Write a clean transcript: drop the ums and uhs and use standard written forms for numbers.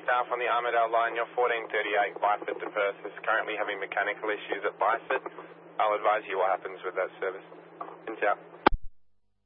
south on the Armidale line, your 1438 Byford to Perth is currently having mechanical issues at Byford. I'll advise you what happens with that service. Ciao.